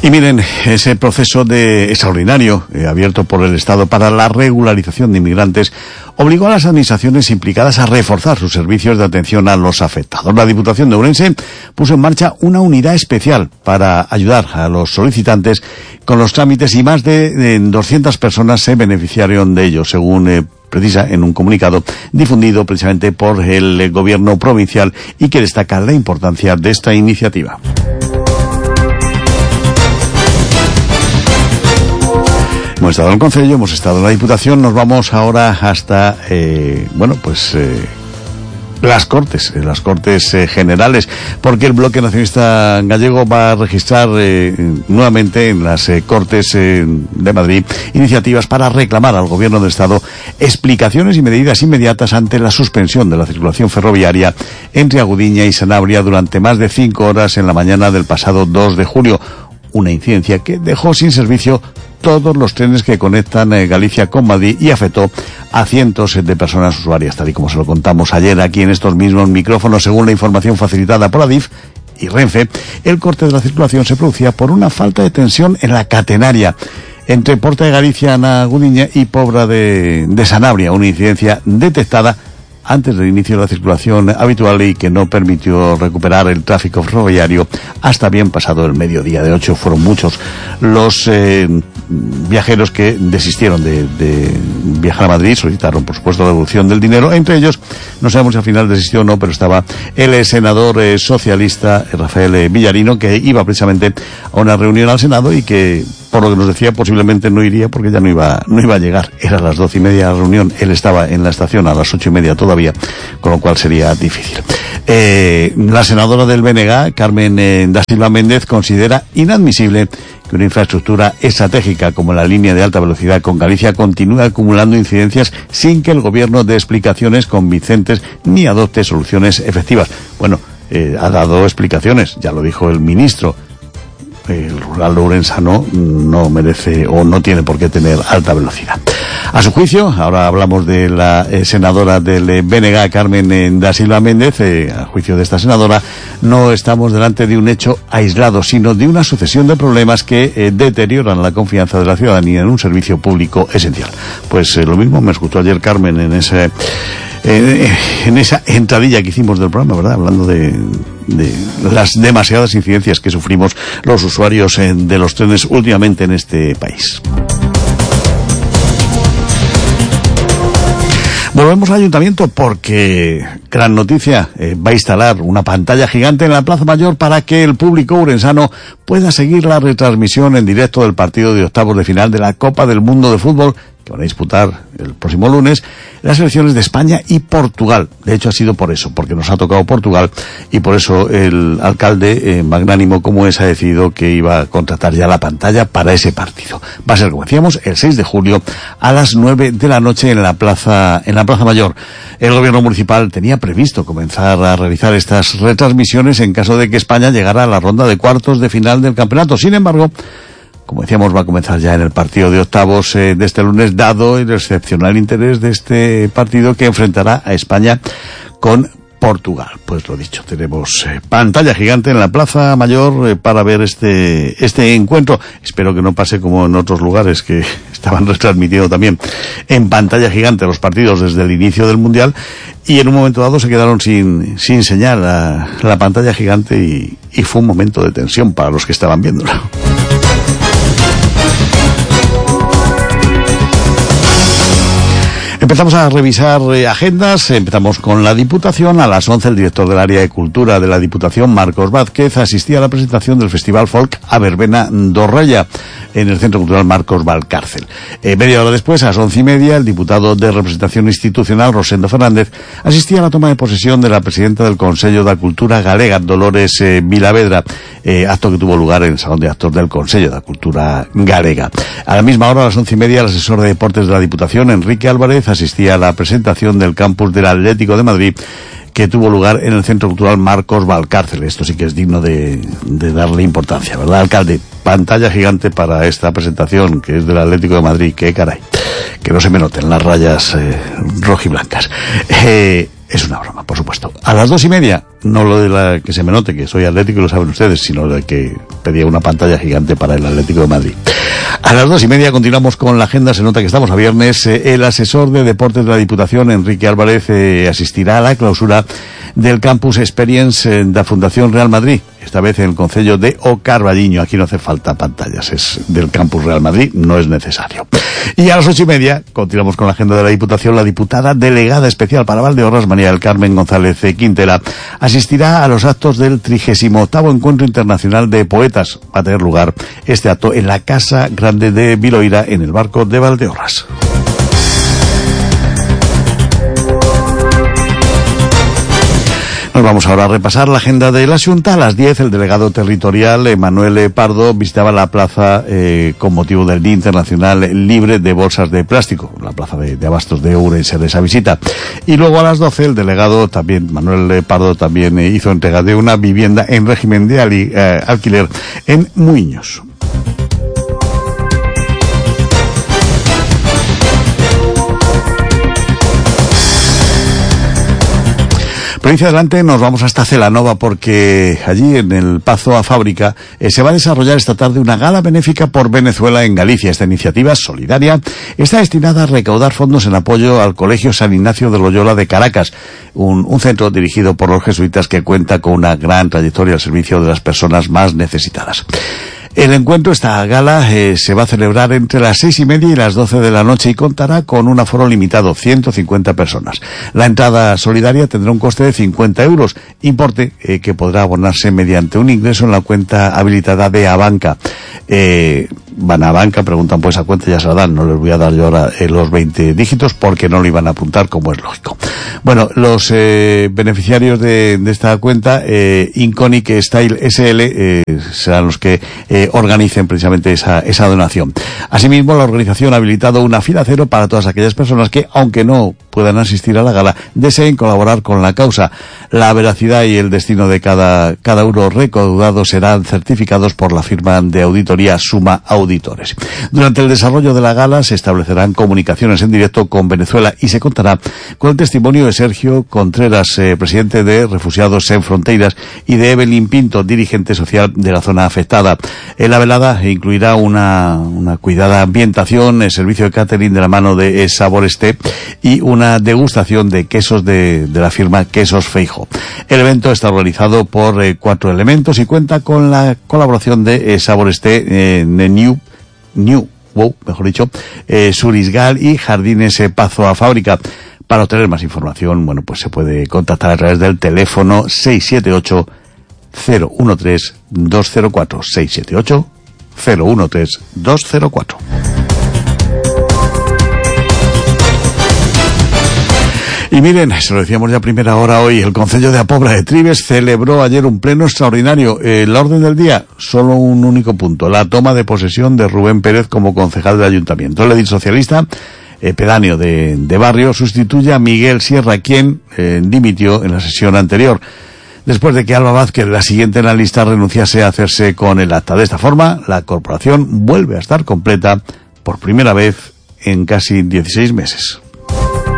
Y miren, ese proceso extraordinario abierto por el Estado para la regularización de inmigrantes obligó a las administraciones implicadas a reforzar sus servicios de atención a los afectados. La Diputación de Ourense puso en marcha una unidad especial para ayudar a los solicitantes con los trámites y más de 200 personas se beneficiaron de ello, según precisa en un comunicado difundido precisamente por el gobierno provincial y que destaca la importancia de esta iniciativa. Hemos estado en el Concello, hemos estado en la Diputación, nos vamos ahora hasta, las Cortes Generales, porque el Bloque Nacionalista Gallego va a registrar nuevamente en las Cortes de Madrid iniciativas para reclamar al Gobierno del Estado explicaciones y medidas inmediatas ante la suspensión de la circulación ferroviaria entre Agudiña y Sanabria durante más de 5 horas en la mañana del pasado 2 de julio. Una incidencia que dejó sin servicio todos los trenes que conectan Galicia con Madrid y afectó a cientos de personas usuarias, tal y como se lo contamos ayer aquí en estos mismos micrófonos. Según la información facilitada por Adif y Renfe, el corte de la circulación se producía por una falta de tensión en la catenaria entre Porta de Galicia, Agudiña y Pobra de Sanabria, una incidencia detectada antes del inicio de la circulación habitual y que no permitió recuperar el tráfico ferroviario hasta bien pasado el mediodía. De hecho, fueron muchos los viajeros que desistieron de viajar a Madrid, solicitaron por supuesto la devolución del dinero. Entre ellos, no sabemos si al final desistió o no, pero estaba el senador socialista Rafael Villarino, que iba precisamente a una reunión al Senado y que, por lo que nos decía, posiblemente no iría porque ya no iba a llegar. Era a las 12:30 la reunión, él estaba en la estación a las 8:30 todavía, con lo cual sería difícil. La senadora del BNG, Carmen da Silva Méndez, considera inadmisible que una infraestructura estratégica como la línea de alta velocidad con Galicia continúe acumulando incidencias sin que el Gobierno dé explicaciones convincentes ni adopte soluciones efectivas. Bueno, ha dado explicaciones, ya lo dijo el ministro. El rural ourensano no merece o no tiene por qué tener alta velocidad. A su juicio, ahora hablamos de la senadora del BNG, Carmen da Silva Méndez, a juicio de esta senadora, no estamos delante de un hecho aislado, sino de una sucesión de problemas que deterioran la confianza de la ciudadanía en un servicio público esencial. Pues lo mismo me escuchó ayer Carmen en esa entradilla que hicimos del programa, ¿verdad? Hablando de las demasiadas incidencias que sufrimos los usuarios de los trenes últimamente en este país. Volvemos al ayuntamiento porque, gran noticia, va a instalar una pantalla gigante en la Plaza Mayor para que el público ourensano pueda seguir la retransmisión en directo del partido de octavos de final de la Copa del Mundo de Fútbol que van a disputar el próximo lunes las selecciones de España y Portugal. De hecho, ha sido por eso, porque nos ha tocado Portugal, y por eso el alcalde, magnánimo como es, ha decidido que iba a contratar ya la pantalla para ese partido. Va a ser, como decíamos, el 6 de julio a las 9 de la noche en la Plaza Mayor. El gobierno municipal tenía previsto comenzar a realizar estas retransmisiones en caso de que España llegara a la ronda de cuartos de final del campeonato. Sin embargo, como decíamos, va a comenzar ya en el partido de octavos de este lunes, dado el excepcional interés de este partido que enfrentará a España con Portugal. Pues lo dicho, tenemos pantalla gigante en la Plaza Mayor para ver este encuentro. Espero que no pase como en otros lugares que estaban retransmitiendo también en pantalla gigante los partidos desde el inicio del Mundial y en un momento dado se quedaron sin señal la pantalla gigante y fue un momento de tensión para los que estaban viéndolo. Empezamos a revisar agendas. Empezamos con la Diputación. A las 11 el director del área de Cultura de la Diputación, Marcos Vázquez, asistía a la presentación del Festival Folk a Verbena Dorrella en el Centro Cultural Marcos Valcárcel. Media hora después, a las 11:30, el diputado de Representación Institucional, Rosendo Fernández, asistía a la toma de posesión de la presidenta del Consello da Cultura Galega, Dolores Vilavedra, acto que tuvo lugar en el Salón de Actos del Consello da Cultura Galega. A la misma hora, a las 11:30, el asesor de Deportes de la Diputación, Enrique Álvarez, asistía a la presentación del campus del Atlético de Madrid, que tuvo lugar en el Centro Cultural Marcos Valcárcel. Esto sí que es digno de darle importancia, ¿verdad, alcalde? Pantalla gigante para esta presentación, que es del Atlético de Madrid. ¡Qué caray! Que no se me noten las rayas rojiblancas. Es una broma, por supuesto. A las 2:30, no lo de la que se me note que soy atlético y lo saben ustedes, sino de que pedía una pantalla gigante para el Atlético de Madrid. A las 2:30 continuamos con la agenda. Se nota que estamos a viernes. El asesor de deportes de la Diputación, Enrique Álvarez, asistirá a la clausura del Campus Experience de la Fundación Real Madrid, esta vez en el concello de O Carballiño. Aquí no hace falta pantallas, es del Campus Real Madrid, no es necesario. Y a las 8:30 continuamos con la agenda de la Diputación. La diputada delegada especial para Valdeorras, María del Carmen González Quintela, asistirá a los actos del 38º Encuentro Internacional de Poetas. Va a tener lugar este acto en la Casa Grande de Viloira, en el Barco de Valdeorras. Nos vamos ahora a repasar la agenda de la Xunta. A las 10, el delegado territorial, Manuel Pardo, visitaba la plaza con motivo del Día Internacional Libre de Bolsas de Plástico, la plaza de Abastos de Ourense, de esa visita. Y luego a las 12, el delegado también, Manuel Pardo, también hizo entrega de una vivienda en régimen de alquiler en Muiños. Provincia Adelante, nos vamos hasta Celanova porque allí en el Pazo a Fábrica se va a desarrollar esta tarde una gala benéfica por Venezuela en Galicia. Esta iniciativa solidaria está destinada a recaudar fondos en apoyo al Colegio San Ignacio de Loyola de Caracas, un centro dirigido por los jesuitas que cuenta con una gran trayectoria al servicio de las personas más necesitadas. El encuentro, esta gala, se va a celebrar entre las 6:30 y las 12 de la noche y contará con un aforo limitado, 150 personas. La entrada solidaria tendrá un coste de 50 euros, importe que podrá abonarse mediante un ingreso en la cuenta habilitada de Abanca. Van a Abanca, preguntan pues a cuenta, ya se la dan. No les voy a dar yo ahora los 20 dígitos porque no lo iban a apuntar, como es lógico. Bueno, los beneficiarios de esta cuenta, Inconic Style SL, serán los que organicen precisamente esa donación. Asimismo, la organización ha habilitado una fila cero para todas aquellas personas que, aunque no puedan asistir a la gala, deseen colaborar con la causa. La veracidad y el destino de cada euro recaudado serán certificados por la firma de auditoría Suma Auditores. Durante el desarrollo de la gala se establecerán comunicaciones en directo con Venezuela y se contará con el testimonio de Sergio Contreras, presidente de Refugiados Sen Fronteiras, y de Evelyn Pinto, dirigente social de la zona afectada. La velada incluirá una cuidada ambientación, el servicio de catering de la mano de Sabor Esté y una degustación de quesos de la firma Quesos Feijo. El evento está organizado por 4 elementos y cuenta con la colaboración de Sabor Esté, Surisgal y Jardines Pazo a Fábrica. Para obtener más información, bueno, pues se puede contactar a través del teléfono 678 013 204, 678 013 204. Y miren, se lo decíamos ya a primera hora hoy, el Concello de A Pobla de Trives celebró ayer un pleno extraordinario. La orden del día, solo un único punto: la toma de posesión de Rubén Pérez como concejal del ayuntamiento. El edil socialista pedáneo de Barrio sustituye a Miguel Sierra, quien dimitió en la sesión anterior, después de que Alba Vázquez, la siguiente en la lista, renunciase a hacerse con el acta. De esta forma, la corporación vuelve a estar completa por primera vez en casi 16 meses.